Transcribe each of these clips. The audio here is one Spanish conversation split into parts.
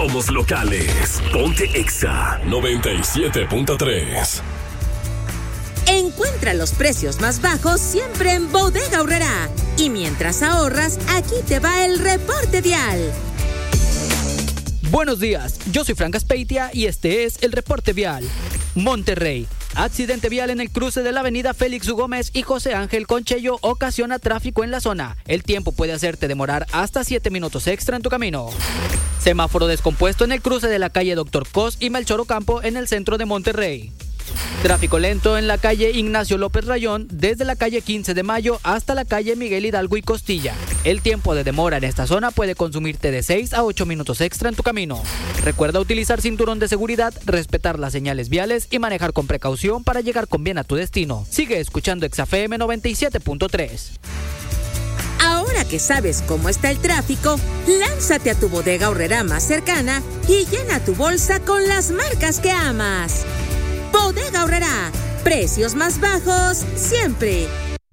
somos locales. Ponte Exa 97.3. Encuentra los precios más bajos siempre en Bodega Aurrerá. Y mientras ahorras, aquí te va el reporte vial. Buenos días, yo soy Frank Aspeitia y este es el reporte vial. Monterrey. Accidente vial en el cruce de la avenida Félix U. Gómez y José Ángel Conchello ocasiona tráfico en la zona. El tiempo puede hacerte demorar hasta 7 minutos extra en tu camino. Semáforo descompuesto en el cruce de la calle Dr. Cos y Melchor Ocampo en el centro de Monterrey. Tráfico lento en la calle Ignacio López Rayón, desde la calle 15 de Mayo hasta la calle Miguel Hidalgo y Costilla. El tiempo de demora en esta zona puede consumirte de 6 a 8 minutos extra en tu camino. Recuerda utilizar cinturón de seguridad, respetar las señales viales y manejar con precaución para llegar con bien a tu destino. Sigue escuchando XFM 97.3. Ahora que sabes cómo está el tráfico, lánzate a tu Bodega Aurrerá más cercana y llena tu bolsa con las marcas que amas. Bodega Aurrerá, precios más bajos siempre.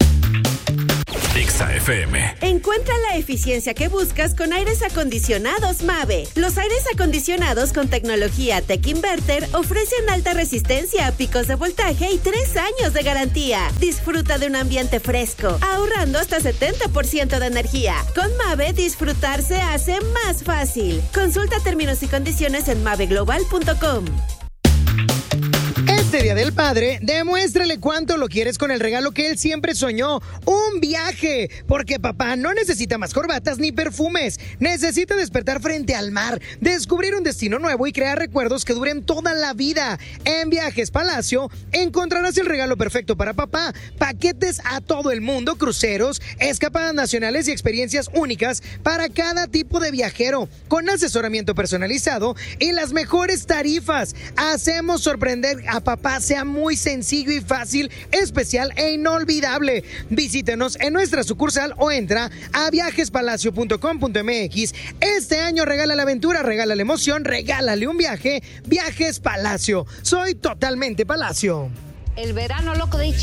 XFM. Encuentra la eficiencia que buscas con aires acondicionados Mave. Los aires acondicionados con tecnología Tech Inverter ofrecen alta resistencia a picos de voltaje y 3 años de garantía. Disfruta de un ambiente fresco, ahorrando hasta 70% de energía. Con Mave, disfrutar se hace más fácil. Consulta términos y condiciones en maveglobal.com. Este Día del Padre, demuéstrale cuánto lo quieres con el regalo que él siempre soñó, un viaje, porque papá no necesita más corbatas ni perfumes, necesita despertar frente al mar, descubrir un destino nuevo y crear recuerdos que duren toda la vida. En Viajes Palacio encontrarás el regalo perfecto para papá, paquetes a todo el mundo, cruceros, escapadas nacionales y experiencias únicas para cada tipo de viajero, con asesoramiento personalizado y las mejores tarifas. Hacemos sorprender a papá sea muy sencillo y fácil, especial e inolvidable. Visítenos en nuestra sucursal o entra a viajespalacio.com.mx. Este año regala la aventura, regala la emoción, regálale un viaje. Viajes Palacio. Soy totalmente Palacio. El verano loco de